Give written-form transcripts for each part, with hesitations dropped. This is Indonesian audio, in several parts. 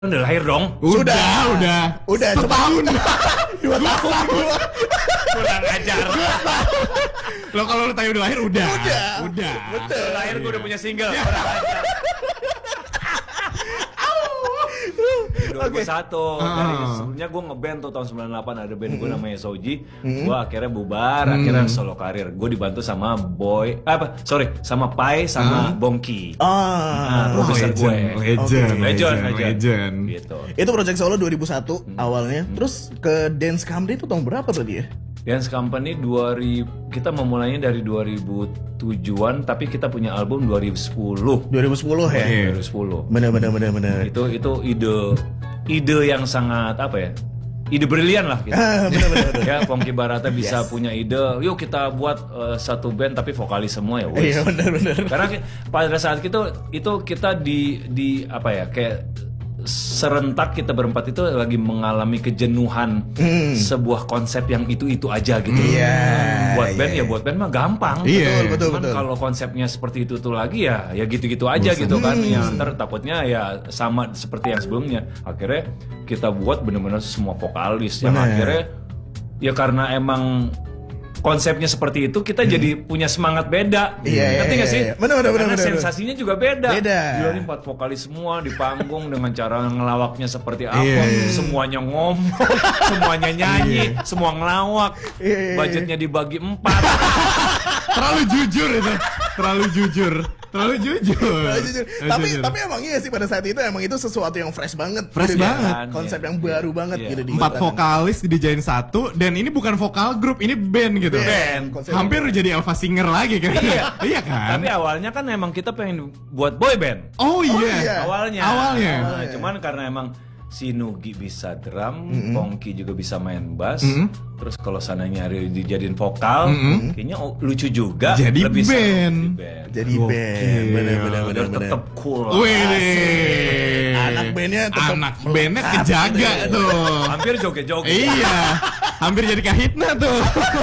Udah lahir dong. Udah setahun. 2 tahun. Kurang ajar. Lo kalau lo tanya udah lahir udah. Betul. Lahir gue udah punya single. Kurang ajar. 2001 dari sebelumnya gue ngeband tuh tahun 98 ada band gue namanya Soji. Gue akhirnya bubar, akhirnya solo karir. Gue dibantu sama sama Pai sama Bongki. Produser gue. Legend. Gitu. Itu Project Solo 2001 awalnya. Terus ke Dance Company itu tahun berapa berarti ya? Dance Company kita memulainya dari 2007-an tapi kita punya album 2010. 2010 ya? 2010. Bener. Itu ide yang sangat ide brilian lah gitu. Bener. Ya, Pongki Barata bisa punya ide, yuk kita buat satu band tapi vokalis semua ya. Iya bener. Karena pada saat itu kita di kayak serentak kita berempat itu lagi mengalami kejenuhan sebuah konsep yang itu aja gitu. Buat band mah gampang. Betul. Kalau konsepnya seperti itu tuh lagi ya gitu-gitu aja gitu kan. Ya ntar takutnya ya sama seperti yang sebelumnya. Akhirnya kita buat benar-benar semua vokalis yang akhirnya ya karena emang konsepnya seperti itu kita jadi punya semangat beda. Ngerti gak sih? Bener. Karena sensasinya juga beda. Gila nih 4 vokalis semua di panggung dengan cara ngelawaknya seperti apa. Semuanya ngomong, semuanya nyanyi, semua ngelawak. Budgetnya dibagi 4. Terlalu jujur. Tapi emang iya sih pada saat itu emang itu sesuatu yang fresh banget. Konsep yang baru banget gitu. 4 vokalis dijadiin satu dan ini bukan vokal grup, ini band gitu. Hampir jadi Elva Singer lagi kan. Iya kan? Tapi awalnya kan emang kita pengen buat boy band. Oh iya. Awalnya. Cuman karena emang si Nugi bisa drum, Pongki juga bisa main bass. Terus kalau sananya dijadiin vokal, kayaknya lucu juga. Jadi lebih band. Jadi band. Bener. Tetap cool. Wih. Anak bandnya kejaga tuh. Hampir joget-joget. Iya. Hampir jadi Kahitna tuh.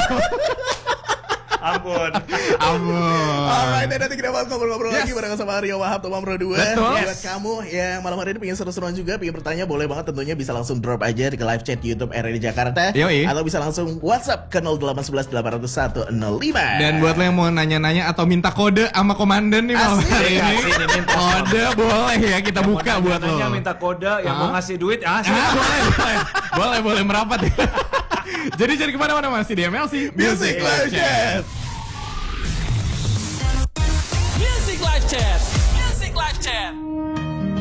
Ampun. Alright, nanti kita bakal ngobrol-ngobrol lagi bareng sama Rio Wahab Tomam Pro 2. Buat kamu yang malam hari ini pengen seru-seruan juga, pengen bertanya, boleh banget tentunya bisa langsung drop aja di live chat YouTube RRI Jakarta. Atau bisa langsung WhatsApp ke 0811 801 05. Dan buat lo yang mau nanya-nanya atau minta kode sama komandan nih malam hari ini, kode boleh ya kita buka buat lo. Minta kode yang mau ngasih duit, boleh merapat ya. Jadi kemana-mana masih di MLC Music Live Chat. Music Live Chat.